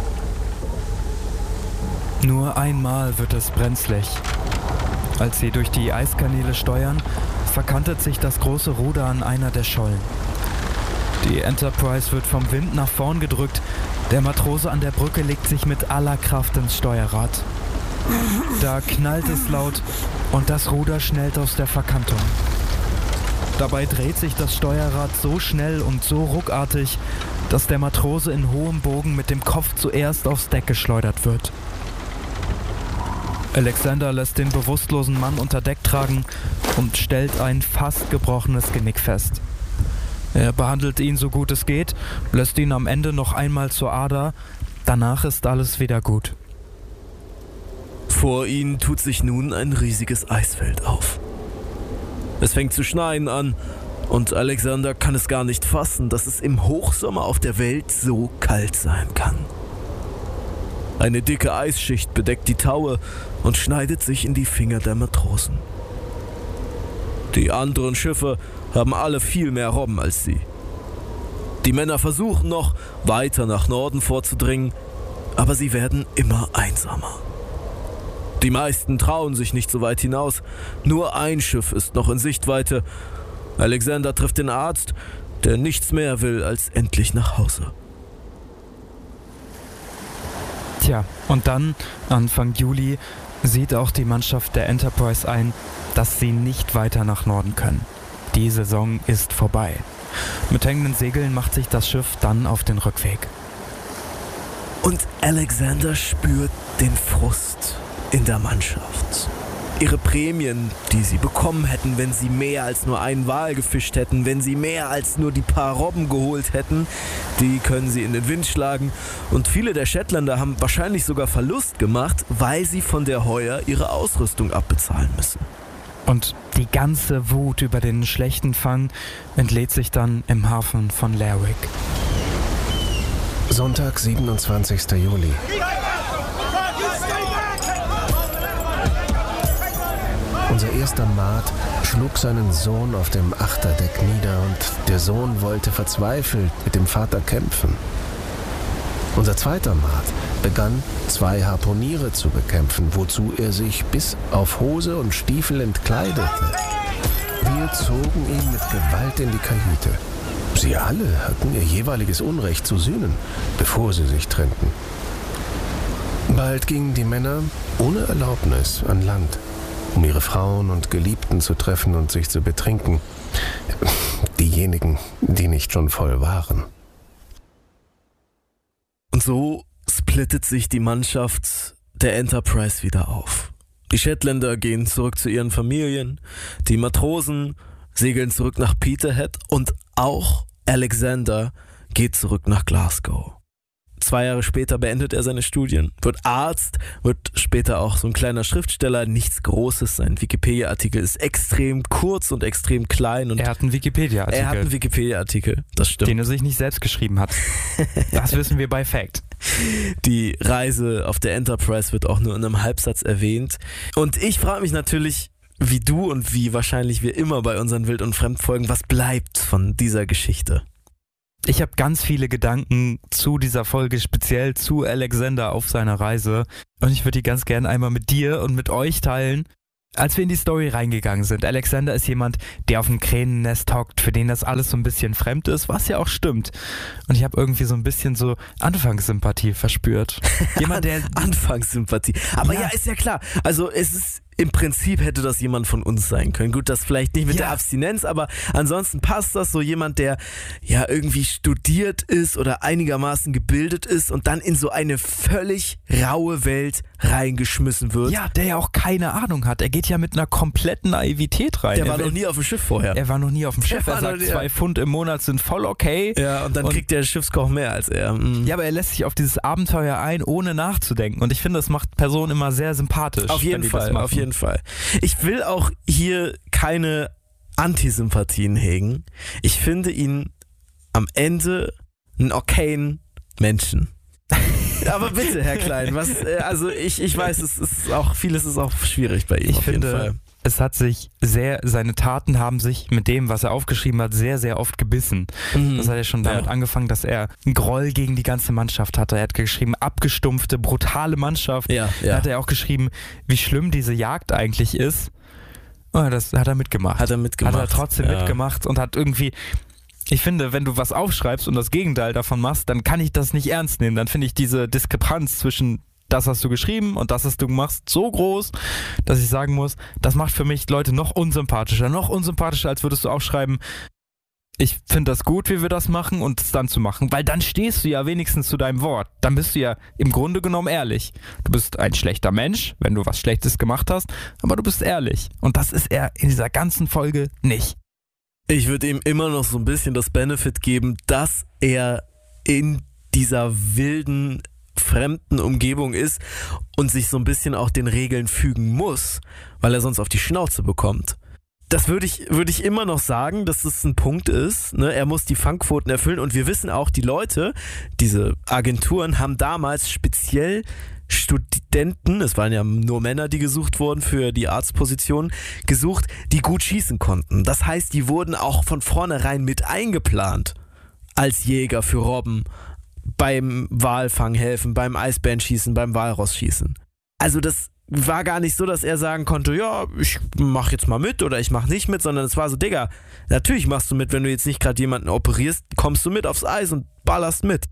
Nur einmal wird es brenzlig. Als sie durch die Eiskanäle steuern, verkantet sich das große Ruder an einer der Schollen. Die Enterprise wird vom Wind nach vorn gedrückt. Der Matrose an der Brücke legt sich mit aller Kraft ins Steuerrad. Da knallt es laut und das Ruder schnellt aus der Verkantung. Dabei dreht sich das Steuerrad so schnell und so ruckartig, dass der Matrose in hohem Bogen mit dem Kopf zuerst aufs Deck geschleudert wird. Alexander lässt den bewusstlosen Mann unter Deck tragen und stellt ein fast gebrochenes Genick fest. Er behandelt ihn so gut es geht, lässt ihn am Ende noch einmal zur Ader, danach ist alles wieder gut. Vor ihnen tut sich nun ein riesiges Eisfeld auf. Es fängt zu schneien an und Alexander kann es gar nicht fassen, dass es im Hochsommer auf der Welt so kalt sein kann. Eine dicke Eisschicht bedeckt die Taue und schneidet sich in die Finger der Matrosen. Die anderen Schiffe haben alle viel mehr Robben als sie. Die Männer versuchen noch, weiter nach Norden vorzudringen, aber sie werden immer einsamer. Die meisten trauen sich nicht so weit hinaus. Nur ein Schiff ist noch in Sichtweite. Alexander trifft den Arzt, der nichts mehr will als endlich nach Hause. Tja, und dann, Anfang Juli, sieht auch die Mannschaft der Enterprise ein, dass sie nicht weiter nach Norden können. Die Saison ist vorbei. Mit hängenden Segeln macht sich das Schiff dann auf den Rückweg. Und Alexander spürt den Frust in der Mannschaft. Ihre Prämien, die sie bekommen hätten, wenn sie mehr als nur einen Wal gefischt hätten, wenn sie mehr als nur die paar Robben geholt hätten, die können sie in den Wind schlagen. Und viele der Shetländer haben wahrscheinlich sogar Verlust gemacht, weil sie von der Heuer ihre Ausrüstung abbezahlen müssen. Und die ganze Wut über den schlechten Fang entlädt sich dann im Hafen von Lerwick. Sonntag, siebenundzwanzigster Juli. Unser erster Maat schlug seinen Sohn auf dem Achterdeck nieder und der Sohn wollte verzweifelt mit dem Vater kämpfen. Unser zweiter Maat begann, zwei Harpuniere zu bekämpfen, wozu er sich bis auf Hose und Stiefel entkleidete. Wir zogen ihn mit Gewalt in die Kajüte. Sie alle hatten ihr jeweiliges Unrecht zu sühnen, bevor sie sich trennten. Bald gingen die Männer ohne Erlaubnis an Land, um ihre Frauen und Geliebten zu treffen und sich zu betrinken. Diejenigen, die nicht schon voll waren. Und so splittet sich die Mannschaft der Enterprise wieder auf. Die Shetländer gehen zurück zu ihren Familien, die Matrosen segeln zurück nach Peterhead und auch Alexander geht zurück nach Glasgow. Zwei Jahre später beendet er seine Studien, wird Arzt, wird später auch so ein kleiner Schriftsteller, nichts Großes. Sein Wikipedia-Artikel ist extrem kurz und extrem klein. Und er hat einen Wikipedia-Artikel. Er hat einen Wikipedia-Artikel, das stimmt. Den er sich nicht selbst geschrieben hat. Das wissen wir bei Fact. Die Reise auf der Enterprise wird auch nur in einem Halbsatz erwähnt. Und ich frage mich natürlich, wie du und wie wahrscheinlich wir immer bei unseren Wild- und Fremdfolgen, was bleibt von dieser Geschichte? Ich habe ganz viele Gedanken zu dieser Folge, speziell zu Alexander auf seiner Reise. Und ich würde die ganz gerne einmal mit dir und mit euch teilen. Als wir in die Story reingegangen sind, Alexander ist jemand, der auf dem Kränennest hockt, für den das alles so ein bisschen fremd ist, was ja auch stimmt. Und ich habe irgendwie so ein bisschen so Anfangssympathie verspürt. Jemand, der Anfangssympathie. Aber ja. Ja. ja, ist ja klar. Also es ist im Prinzip hätte das jemand von uns sein können. Gut, das vielleicht nicht mit Ja. der Abstinenz, aber ansonsten passt das. So jemand, der ja irgendwie studiert ist oder einigermaßen gebildet ist und dann in so eine völlig raue Welt reingeschmissen wird. Ja, der ja auch keine Ahnung hat. Er geht ja mit einer kompletten Naivität rein. Der er, war noch nie auf dem Schiff vorher. Er war noch nie auf dem Der Schiff. war Er noch sagt, nie- zwei Pfund im Monat sind voll okay. Ja, und dann Und- kriegt der Schiffskoch mehr als er. Mhm. Ja, aber er lässt sich auf dieses Abenteuer ein, ohne nachzudenken. Und ich finde, das macht Personen immer sehr sympathisch. Auf wenn jeden die das Fall, machen. auf jeden Fall. Ich will auch hier keine Antisympathien hegen. Ich finde ihn am Ende einen okayen Menschen. Aber bitte, Herr Klein, was, äh, also ich, ich weiß, es ist auch, vieles ist auch schwierig bei ihm Ich auf finde, jeden Fall. es hat sich sehr, seine Taten haben sich mit dem, was er aufgeschrieben hat, sehr, sehr oft gebissen. Mhm. Das hat ja schon damit Ja. angefangen, dass er einen Groll gegen die ganze Mannschaft hatte. Er hat geschrieben, abgestumpfte, brutale Mannschaft. Ja, Da ja. hat er auch geschrieben, wie schlimm diese Jagd eigentlich ist. Und das hat er mitgemacht. Hat er mitgemacht. Hat er trotzdem ja. mitgemacht und hat irgendwie, ich finde, wenn du was aufschreibst und das Gegenteil davon machst, dann kann ich das nicht ernst nehmen. Dann finde ich diese Diskrepanz zwischen das hast du geschrieben und das, was du machst, so groß, dass ich sagen muss, das macht für mich Leute noch unsympathischer. Noch unsympathischer, als würdest du aufschreiben, ich finde das gut, wie wir das machen und es dann zu machen. Weil dann stehst du ja wenigstens zu deinem Wort. Dann bist du ja im Grunde genommen ehrlich. Du bist ein schlechter Mensch, wenn du was Schlechtes gemacht hast, aber du bist ehrlich. Und das ist er in dieser ganzen Folge nicht. Ich würde ihm immer noch so ein bisschen das Benefit geben, dass er in dieser wilden, fremden Umgebung ist und sich so ein bisschen auch den Regeln fügen muss, weil er sonst auf die Schnauze bekommt. Das würde ich, würde ich immer noch sagen, dass es ein Punkt ist. Ne? Er muss die Fangquoten erfüllen und wir wissen auch, die Leute, diese Agenturen haben damals speziell Studenten, es waren ja nur Männer, die gesucht wurden für die Arztposition, gesucht, die gut schießen konnten. Das heißt, die wurden auch von vornherein mit eingeplant als Jäger für Robben, beim Walfang helfen, beim Eisbärenschießen, beim Walrossschießen. Also das war gar nicht so, dass er sagen konnte, ja, ich mach jetzt mal mit oder ich mach nicht mit, sondern es war so, Digga, natürlich machst du mit, wenn du jetzt nicht gerade jemanden operierst, kommst du mit aufs Eis und ballerst mit.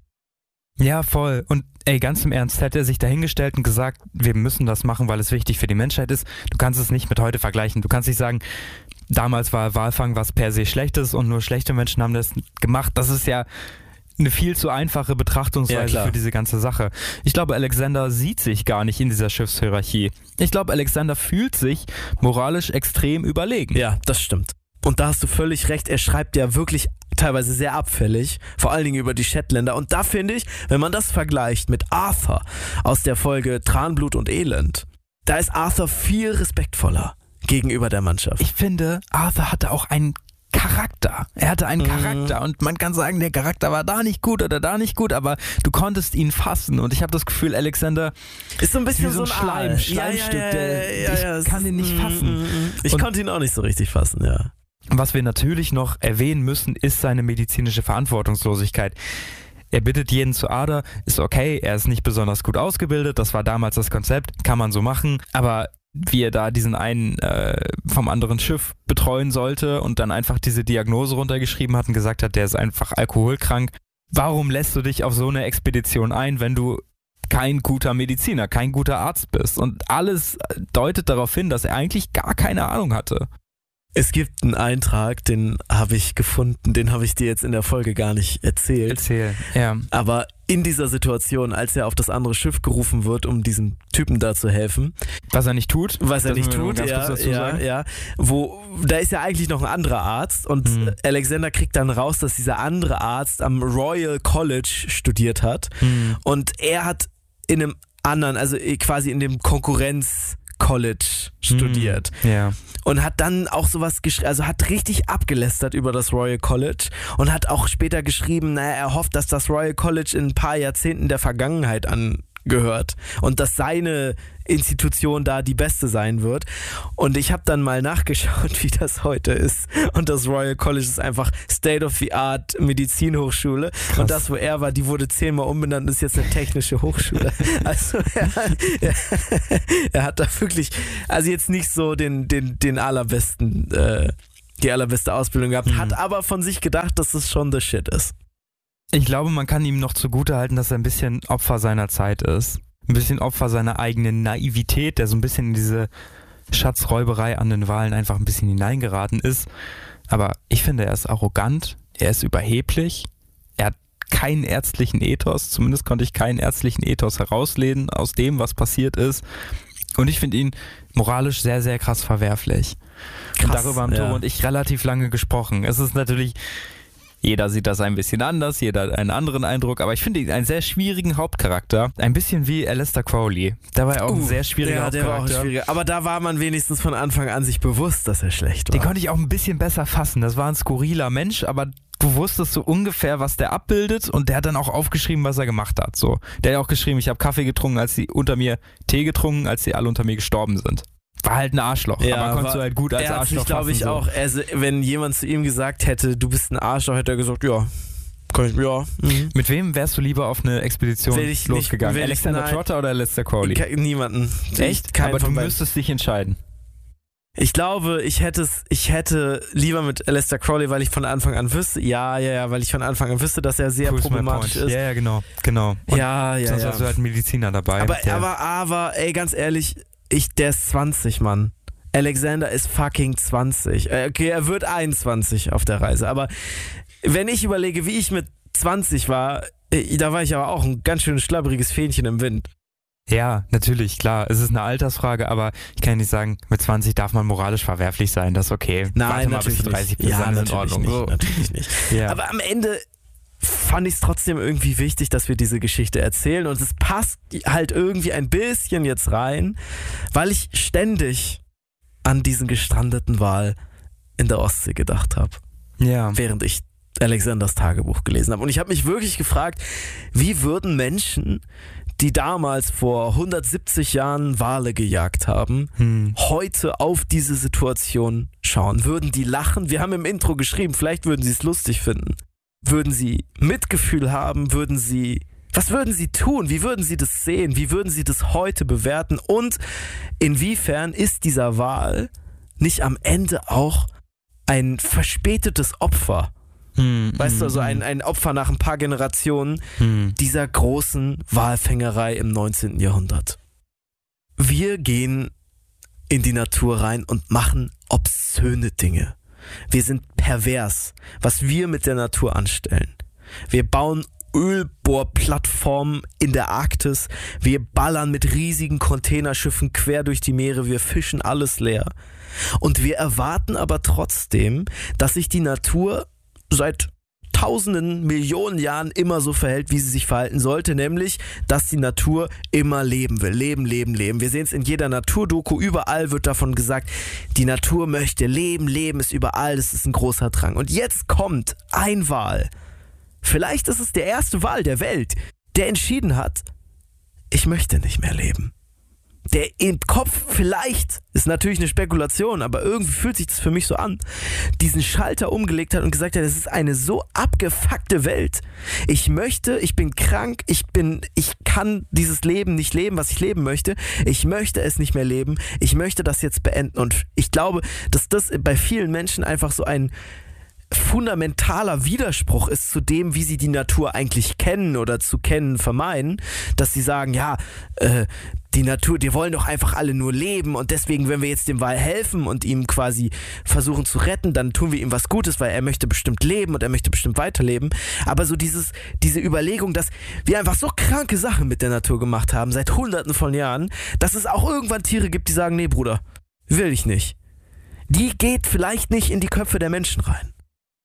Ja, voll. Und ey, ganz im Ernst, hätte er sich dahingestellt und gesagt, wir müssen das machen, weil es wichtig für die Menschheit ist. Du kannst es nicht mit heute vergleichen. Du kannst nicht sagen, damals war Walfang was per se Schlechtes und nur schlechte Menschen haben das gemacht. Das ist ja eine viel zu einfache Betrachtungsweise Ja, klar. für diese ganze Sache. Ich glaube, Alexander sieht sich gar nicht in dieser Schiffshierarchie. Ich glaube, Alexander fühlt sich moralisch extrem überlegen. Ja, das stimmt. Und da hast du völlig recht, er schreibt ja wirklich teilweise sehr abfällig, vor allen Dingen über die Shetländer. Und da finde ich, wenn man das vergleicht mit Arthur aus der Folge Tranblut und Elend, da ist Arthur viel respektvoller gegenüber der Mannschaft. Ich finde, Arthur hatte auch einen Charakter. Er hatte einen Mhm. Charakter und man kann sagen, der Charakter war da nicht gut oder da nicht gut, aber du konntest ihn fassen und ich habe das Gefühl, Alexander Ist so ein bisschen wie so ein Schleim, Aal. Schleimstück, ja, ja, der- ja, ich ja, es kann ist- ihn nicht mm, fassen. mm, mm. Ich Und- konnte ihn auch nicht so richtig fassen, ja. Was wir natürlich noch erwähnen müssen, ist seine medizinische Verantwortungslosigkeit. Er bittet jeden zu Ader, ist okay, er ist nicht besonders gut ausgebildet, das war damals das Konzept, kann man so machen, aber wie er da diesen einen äh, vom anderen Schiff betreuen sollte und dann einfach diese Diagnose runtergeschrieben hat und gesagt hat, der ist einfach alkoholkrank. Warum lässt du dich auf so eine Expedition ein, wenn du kein guter Mediziner, kein guter Arzt bist? Und alles deutet darauf hin, dass er eigentlich gar keine Ahnung hatte. Es gibt einen Eintrag, den habe ich gefunden, den habe ich dir jetzt in der Folge gar nicht erzählt. Erzähl. Ja. Aber in dieser Situation, als er auf das andere Schiff gerufen wird, um diesem Typen da zu helfen, Was er nicht tut. was er das nicht müssen wir tut, ganz ja, kurz dazu ja, sagen. ja, wo, da ist ja eigentlich noch ein anderer Arzt und Mhm. Alexander kriegt dann raus, dass dieser andere Arzt am Royal College studiert hat Mhm. und er hat in einem anderen, also quasi in dem Konkurrenz College studiert Ja. und hat dann auch sowas geschrieben, also hat richtig abgelästert über das Royal College und hat auch später geschrieben, naja, er hofft, dass das Royal College in ein paar Jahrzehnten der Vergangenheit gehört und dass seine Institution da die beste sein wird. Und ich habe dann mal nachgeschaut, wie das heute ist. Und das Royal College ist einfach State-of-the-Art Medizinhochschule. Krass. Und das, wo er war, die wurde zehnmal umbenannt und ist jetzt eine technische Hochschule. Also er, er, er hat da wirklich, also jetzt nicht so den, den, den allerbesten, äh, die allerbeste Ausbildung gehabt, mhm. hat aber von sich gedacht, dass es schon the shit ist. Ich glaube, man kann ihm noch zugutehalten, dass er ein bisschen Opfer seiner Zeit ist. Ein bisschen Opfer seiner eigenen Naivität, der so ein bisschen in diese Schatzräuberei an den Wahlen einfach ein bisschen hineingeraten ist. Aber ich finde, er ist arrogant, er ist überheblich, er hat keinen ärztlichen Ethos, zumindest konnte ich keinen ärztlichen Ethos herauslesen aus dem, was passiert ist. Und ich finde ihn moralisch sehr, sehr krass verwerflich. Krass, und darüber haben Tore ja. und ich relativ lange gesprochen. Es ist natürlich... Jeder sieht das ein bisschen anders, jeder hat einen anderen Eindruck, aber ich finde ihn einen sehr schwierigen Hauptcharakter. Ein bisschen wie Aleister Crowley. Da war er auch uh, ein sehr schwieriger ja, Hauptcharakter. Der war auch ein schwieriger. Aber da war man wenigstens von Anfang an sich bewusst, dass er schlecht war. Den konnte ich auch ein bisschen besser fassen. Das war ein skurriler Mensch, aber du wusstest so ungefähr, was der abbildet und der hat dann auch aufgeschrieben, was er gemacht hat. So. Der hat auch geschrieben, ich habe Kaffee getrunken, als sie unter mir Tee getrunken, als sie alle unter mir gestorben sind. War halt ein Arschloch, ja, aber konntest du halt gut als er Arschloch glaube ich so. auch, also, wenn jemand zu ihm gesagt hätte, du bist ein Arschloch, hätte er gesagt, ja, kann ich, ja. Mhm. Mit wem wärst du lieber auf eine Expedition ich losgegangen? Nicht, Alexander ich, Trotter oder Aleister Crowley? Ke- niemanden. Echt? Aber du müsstest dich entscheiden. Ich glaube, ich hätte es, ich hätte lieber mit Aleister Crowley, weil ich von Anfang an wüsste, ja, ja, ja, weil ich von Anfang an wüsste, dass er sehr Proves problematisch ist. Ja, ja, genau, genau. Und ja, ja, sonst ja. hast du halt einen Mediziner dabei. Aber, aber, aber, ey, ganz ehrlich, ich, der ist zwanzig, Mann. Alexander ist fucking zwanzig. Okay, er wird einundzwanzig auf der Reise, aber wenn ich überlege, wie ich mit zwanzig war, da war ich aber auch ein ganz schön schlabberiges Fähnchen im Wind. Ja, natürlich, klar. Es ist eine Altersfrage, aber ich kann nicht sagen, mit zwanzig darf man moralisch verwerflich sein, das ist okay. Nein, Warte mal natürlich bis du dreißig bist, ja, in natürlich Ordnung. Nicht, so. natürlich nicht. Ja. Aber am Ende fand ich es trotzdem irgendwie wichtig, dass wir diese Geschichte erzählen und es passt halt irgendwie ein bisschen jetzt rein, weil ich ständig an diesen gestrandeten Wal in der Ostsee gedacht habe. Ja. Während ich Alexanders Tagebuch gelesen habe. Und ich habe mich wirklich gefragt, wie würden Menschen, die damals vor hundertsiebzig Jahren Wale gejagt haben, hm. heute auf diese Situation schauen? Würden die lachen? Wir haben im Intro geschrieben, vielleicht würden sie es lustig finden. Würden sie Mitgefühl haben? Würden sie... Was würden sie tun? Wie würden sie das sehen? Wie würden sie das heute bewerten? Und inwiefern ist dieser Wal nicht am Ende auch ein verspätetes Opfer? Hm, weißt hm, du, also ein, ein Opfer nach ein paar Generationen hm. dieser großen Walfängerei im neunzehnten Jahrhundert. Wir gehen in die Natur rein und machen obszöne Dinge. Wir sind pervers, was wir mit der Natur anstellen. Wir bauen Ölbohrplattformen in der Arktis. Wir ballern mit riesigen Containerschiffen quer durch die Meere. Wir fischen alles leer. Und wir erwarten aber trotzdem, dass sich die Natur seit tausenden, Millionen Jahren immer so verhält, wie sie sich verhalten sollte, nämlich, dass die Natur immer leben will. Leben, leben, leben. Wir sehen es in jeder Naturdoku, überall wird davon gesagt, die Natur möchte leben, Leben ist überall, das ist ein großer Drang. Und jetzt kommt ein Wal, vielleicht ist es der erste Wal der Welt, der entschieden hat, ich möchte nicht mehr leben. Der im Kopf vielleicht, ist natürlich eine Spekulation, aber irgendwie fühlt sich das für mich so an, diesen Schalter umgelegt hat und gesagt hat, es ist eine so abgefuckte Welt. Ich möchte, ich bin krank, ich bin, ich kann dieses Leben nicht leben, was ich leben möchte. Ich möchte es nicht mehr leben. Ich möchte das jetzt beenden. Und ich glaube, dass das bei vielen Menschen einfach so ein fundamentaler Widerspruch ist zu dem, wie sie die Natur eigentlich kennen oder zu kennen vermeiden, dass sie sagen, ja, äh, die Natur, die wollen doch einfach alle nur leben und deswegen, wenn wir jetzt dem Wal helfen und ihm quasi versuchen zu retten, dann tun wir ihm was Gutes, weil er möchte bestimmt leben und er möchte bestimmt weiterleben. Aber so dieses, diese Überlegung, dass wir einfach so kranke Sachen mit der Natur gemacht haben, seit hunderten von Jahren, dass es auch irgendwann Tiere gibt, die sagen, nee Bruder, will ich nicht. Die geht vielleicht nicht in die Köpfe der Menschen rein.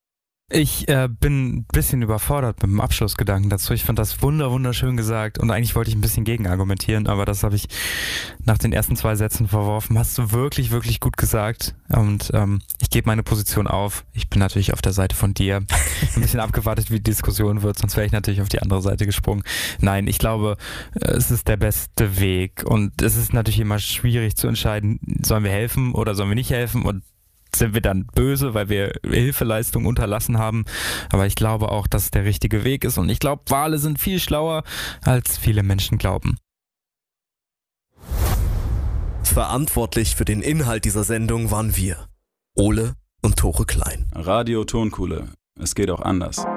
Ich äh, bin ein bisschen überfordert mit dem Abschlussgedanken dazu. Ich fand das wunder wunderschön gesagt und eigentlich wollte ich ein bisschen gegenargumentieren, aber das habe ich nach den ersten zwei Sätzen verworfen. Hast du wirklich, wirklich gut gesagt und ähm, ich gebe meine Position auf. Ich bin natürlich auf der Seite von dir. Ein bisschen abgewartet, wie die Diskussion wird, sonst wäre ich natürlich auf die andere Seite gesprungen. Nein, ich glaube, es ist der beste Weg und es ist natürlich immer schwierig zu entscheiden, sollen wir helfen oder sollen wir nicht helfen und sind wir dann böse, weil wir Hilfeleistung unterlassen haben. Aber ich glaube auch, dass es der richtige Weg ist. Und ich glaube, Wale sind viel schlauer, als viele Menschen glauben. Verantwortlich für den Inhalt dieser Sendung waren wir, Ole und Tore Klein. Radio Tonkuhle. Es geht auch anders.